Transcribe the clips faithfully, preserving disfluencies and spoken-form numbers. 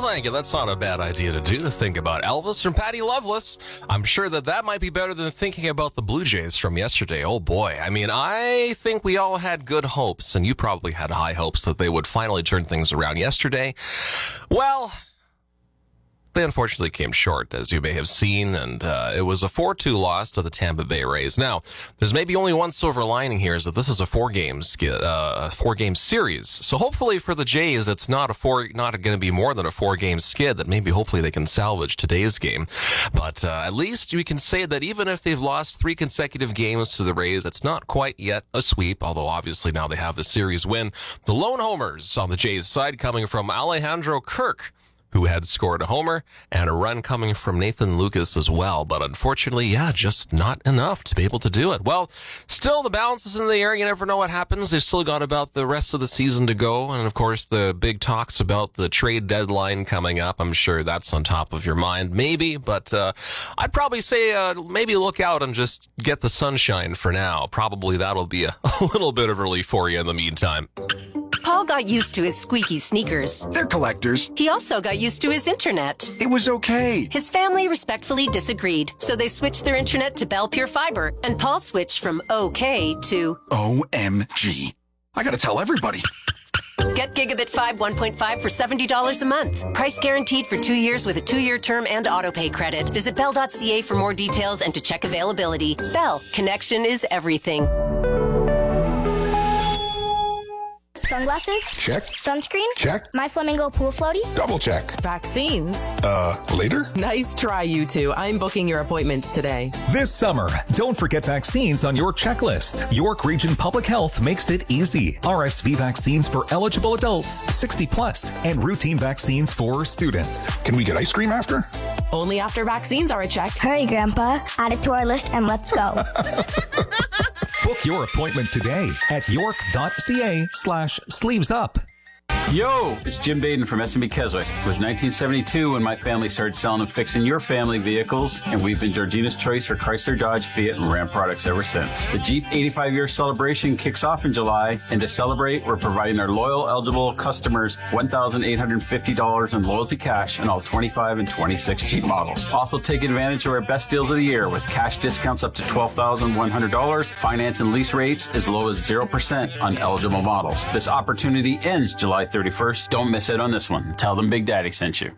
thank you. That's not a bad idea to do, to think about Elvis from Patty Loveless. I'm sure that that might be better than thinking about the Blue Jays from yesterday. Oh, boy. I mean, I think we all had good hopes, and you probably had high hopes that they would finally turn things around yesterday. Well, they unfortunately came short, as you may have seen, and uh, it was a four two loss to the Tampa Bay Rays. Now, there's maybe only one silver lining here, is that this is a four-game uh, four-game series. So hopefully for the Jays, it's not a four, not going to be more than a four-game skid. That maybe hopefully they can salvage today's game. But uh, at least we can say that even if they've lost three consecutive games to the Rays, it's not quite yet a sweep. Although obviously now they have the series win. The lone homers on the Jays side coming from Alejandro Kirk, who had scored a homer, and a run coming from Nathan Lucas as well. But unfortunately, yeah, just not enough to be able to do it. Well, still, the balance is in the air. You never know what happens. They've still got about the rest of the season to go. And, of course, the big talks about the trade deadline coming up. I'm sure that's on top of your mind. Maybe, but uh, I'd probably say uh, maybe look out and just get the sunshine for now. Probably that'll be a, a little bit of relief for you in the meantime. Paul got used to his squeaky sneakers. They're collectors. He also got used to his internet. It was okay. His family respectfully disagreed, so they switched their internet to Bell Pure Fiber, and Paul switched from okay to O M G. I gotta tell everybody. Get Gigabit five one point five for seventy dollars a month. Price guaranteed for two years with a two-year term and autopay credit. Visit bell dot c a for more details and to check availability. Bell, connection is everything. Sunglasses? Check. Sunscreen? Check. My Flamingo Pool Floaty? Double check. Vaccines? Uh, later? Nice try, you two. I'm booking your appointments today. This summer, don't forget vaccines on your checklist. York Region Public Health makes it easy. R S V vaccines for eligible adults, sixty plus, and routine vaccines for students. Can we get ice cream after? Only after vaccines are a check. Hurry, Grandpa. Add it to our list and let's go. Book your appointment today at york.ca slash sleeves up. Yo, it's Jim Baden from S and B Keswick. It was nineteen seventy-two when my family started selling and fixing your family vehicles, and we've been Georgina's choice for Chrysler, Dodge, Fiat, and Ram products ever since. The Jeep eighty-five year celebration kicks off in July, and to celebrate, we're providing our loyal, eligible customers one thousand eight hundred fifty dollars in loyalty cash on all twenty-five and twenty-six Jeep models. Also, take advantage of our best deals of the year with cash discounts up to twelve thousand one hundred dollars, finance and lease rates as low as zero percent on eligible models. This opportunity ends July thirty-first. Don't miss it on this one. Tell them Big Daddy sent you.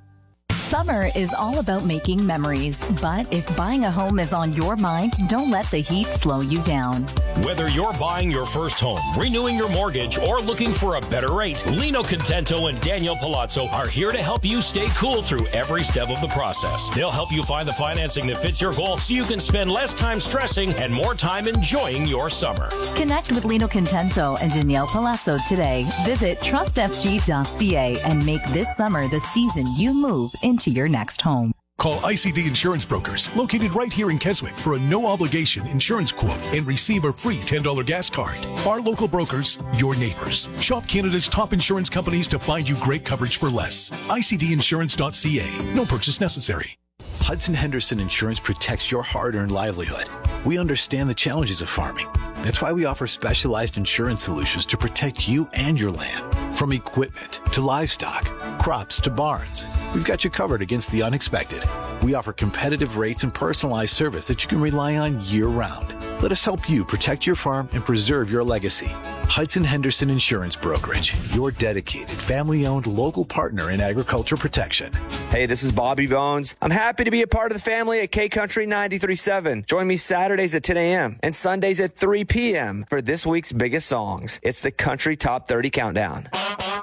Summer is all about making memories, but if buying a home is on your mind, don't let the heat slow you down. Whether you're buying your first home, renewing your mortgage, or looking for a better rate, Lino Contento and Daniel Palazzo are here to help you stay cool through every step of the process. They'll help you find the financing that fits your goal so you can spend less time stressing and more time enjoying your summer. Connect with Lino Contento and Danielle Palazzo today. Visit trust f g dot c a and make this summer the season you move into to your next home. Call I C D Insurance Brokers, located right here in Keswick, for a no-obligation insurance quote and receive a free ten dollar gas card. Our local brokers, your neighbors. Shop Canada's top insurance companies to find you great coverage for less. I C D insurance dot c a. No purchase necessary. Hudson Henderson Insurance protects your hard-earned livelihood. We understand the challenges of farming. That's why we offer specialized insurance solutions to protect you and your land. From equipment to livestock, crops to barns, we've got you covered against the unexpected. We offer competitive rates and personalized service that you can rely on year-round. Let us help you protect your farm and preserve your legacy. Hudson Henderson Insurance Brokerage, your dedicated, family-owned local partner in agriculture protection. Hey, this is Bobby Bones. I'm happy to be a part of the family at K Country ninety-three point seven. Join me Saturdays at ten a.m. and Sundays at three p.m. for this week's biggest songs. It's the Country Top thirty Countdown.